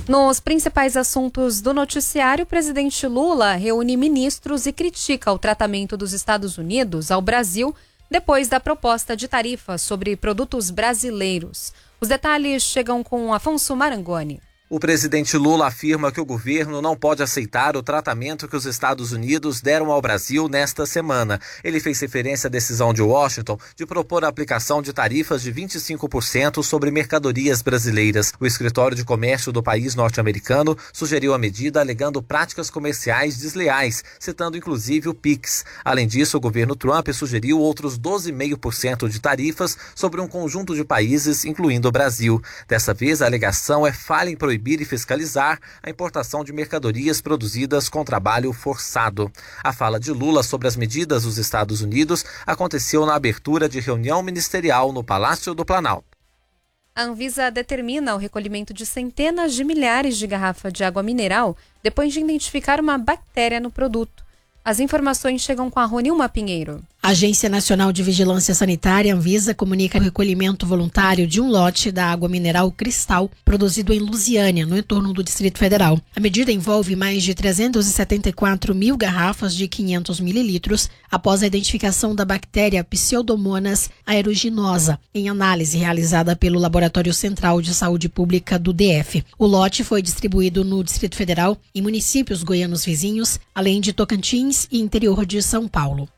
Nos principais assuntos do noticiário, o presidente Lula reúne ministros e critica o tratamento dos Estados Unidos ao Brasil depois da proposta de tarifas sobre produtos brasileiros. Os detalhes chegam com Afonso Marangoni. O presidente Lula afirma que o governo não pode aceitar o tratamento que os Estados Unidos deram ao Brasil nesta semana. Ele fez referência à decisão de Washington de propor a aplicação de tarifas de 25% sobre mercadorias brasileiras. O escritório de comércio do país norte-americano sugeriu a medida alegando práticas comerciais desleais, citando inclusive o PIX. Além disso, o governo Trump sugeriu outros 12,5% de tarifas sobre um conjunto de países, incluindo o Brasil. Dessa vez, a alegação é falha em proibir e fiscalizar a importação de mercadorias produzidas com trabalho forçado. A fala de Lula sobre as medidas dos Estados Unidos aconteceu na abertura de reunião ministerial no Palácio do Planalto. A Anvisa determina o recolhimento de centenas de milhares de garrafas de água mineral depois de identificar uma bactéria no produto. As informações chegam com a Ronilma Pinheiro. A Agência Nacional de Vigilância Sanitária, Anvisa, comunica o recolhimento voluntário de um lote da água mineral Cristal, produzido em Lusiânia, no entorno do Distrito Federal. A medida envolve mais de 374 mil garrafas de 500 mililitros, após a identificação da bactéria Pseudomonas aeruginosa, em análise realizada pelo Laboratório Central de Saúde Pública do DF. O lote foi distribuído no Distrito Federal e municípios goianos vizinhos, além de Tocantins e interior de São Paulo.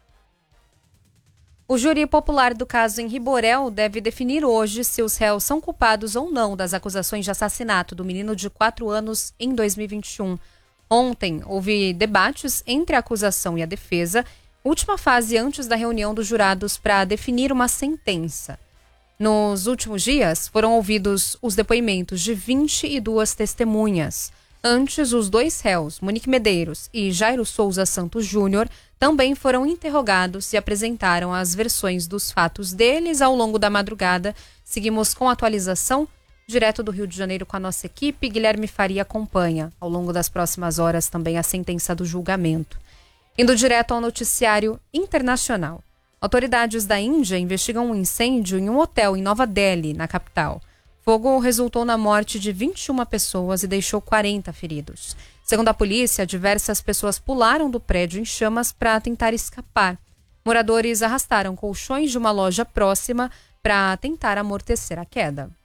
O júri popular do caso em Riborel deve definir hoje se os réus são culpados ou não das acusações de assassinato do menino de 4 anos em 2021. Ontem, houve debates entre a acusação e a defesa, última fase antes da reunião dos jurados para definir uma sentença. Nos últimos dias, foram ouvidos os depoimentos de 22 testemunhas. Antes, os 2 réus, Monique Medeiros e Jairo Souza Santos Júnior, também foram interrogados e apresentaram as versões dos fatos deles ao longo da madrugada. Seguimos com a atualização direto do Rio de Janeiro com a nossa equipe. Guilherme Faria acompanha ao longo das próximas horas também a sentença do julgamento. Indo direto ao noticiário internacional. Autoridades da Índia investigam um incêndio em um hotel em Nova Delhi, na capital. Fogo resultou na morte de 21 pessoas e deixou 40 feridos. Segundo a polícia, diversas pessoas pularam do prédio em chamas para tentar escapar. Moradores arrastaram colchões de uma loja próxima para tentar amortecer a queda.